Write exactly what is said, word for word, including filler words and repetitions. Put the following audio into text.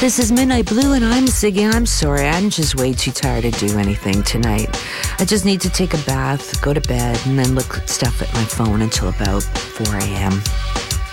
This is Midnight Blue and I'm Ziggy. I'm sorry, I'm just way too tired to do anything tonight. I just need to take a bath, go to bed, and then look stuff at my phone until about four a.m.